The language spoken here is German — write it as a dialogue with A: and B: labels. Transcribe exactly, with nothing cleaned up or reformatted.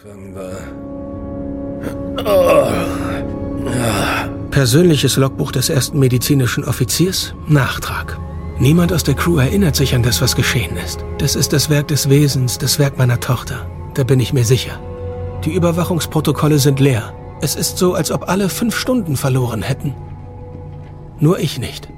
A: Persönliches Logbuch des ersten medizinischen Offiziers, Nachtrag. Niemand aus der Crew erinnert sich an das, was geschehen ist. Das ist das Werk des Wesens, das Werk meiner Tochter. Da bin ich mir sicher. Die Überwachungsprotokolle sind leer. Es ist so, als ob alle fünf Stunden verloren hätten. Nur ich nicht.